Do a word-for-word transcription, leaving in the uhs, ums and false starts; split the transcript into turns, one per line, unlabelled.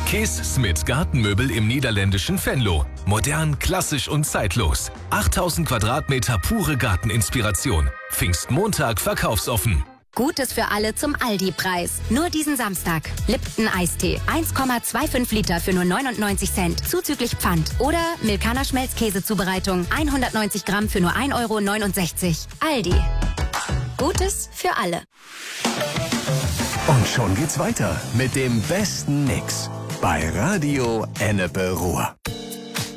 Kees Smith Gartenmöbel im niederländischen Venlo. Modern, klassisch und zeitlos. achttausend Quadratmeter pure Garteninspiration. Pfingstmontag verkaufsoffen.
Gutes für alle zum Aldi-Preis. Nur diesen Samstag. Lipton Eistee. eins Komma fünfundzwanzig Liter für nur neunundneunzig Cent. Zuzüglich Pfand. Oder Milkaner Schmelzkäsezubereitung. hundertneunzig Gramm für nur ein Euro neunundsechzig. Aldi. Gutes für alle.
Und schon geht's weiter mit dem besten Mix bei Radio Ennepe Ruhr.